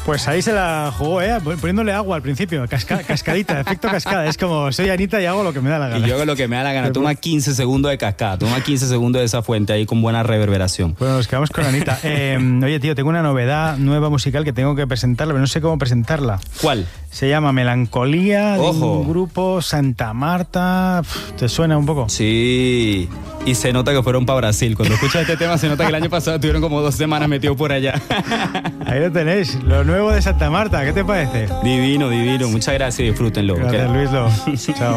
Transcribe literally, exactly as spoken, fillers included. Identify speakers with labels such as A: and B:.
A: Pues ahí se la jugó, ¿eh? Poniéndole agua al principio, casca, cascadita, efecto cascada. Es como, soy Anita y hago lo que me da la gana.
B: Y yo hago lo que me da la gana. Toma quince segundos de cascada, toma quince segundos de esa fuente ahí con buena reverberación.
A: Bueno, nos quedamos con Anita. Eh, oye, tío, tengo una novedad nueva musical que tengo que presentarla, pero no sé cómo presentarla.
B: ¿Cuál?
A: Se llama Melancolía, de
B: Ojo.
A: un grupo Santa Marta. ¿Te suena un poco?
B: Sí. Y se nota que fueron para Brasil. Cuando escuchas este tema se nota que el año pasado estuvieron como dos semanas metidos por allá.
A: Ahí lo tenéis, lo nuevo de Santa Marta. ¿Qué te parece?
B: Divino, divino. Muchas gracias y disfrútenlo.
A: Gracias,
B: ¿Okay?
A: Luis. Lo. Chao.